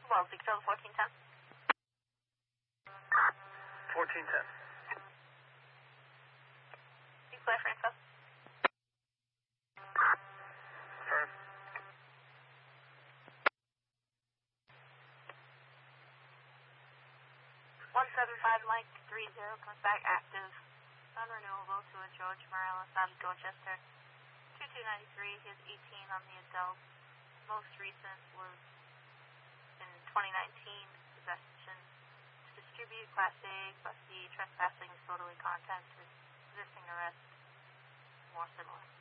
Wells, Victoria 1410. 1410. Declare for info. Firm. 175 Mike 30 comes back active. Non-renewable to a George Morales out of Dorchester. 2293, he has 18 on the adult. Most recent was in 2019, possession to distribute Class A, Class B, trespassing, disorderly content, resisting arrest, more similar.